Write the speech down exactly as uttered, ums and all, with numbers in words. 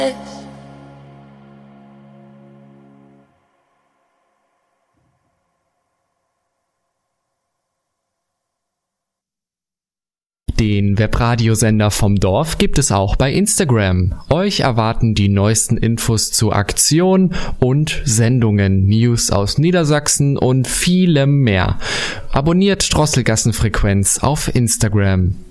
Den Webradiosender vom Dorf gibt es auch bei Instagram. Euch erwarten die neuesten Infos zu Aktionen und Sendungen, News aus Niedersachsen und vielem mehr. Abonniert Drosselgassenfrequenz auf Instagram.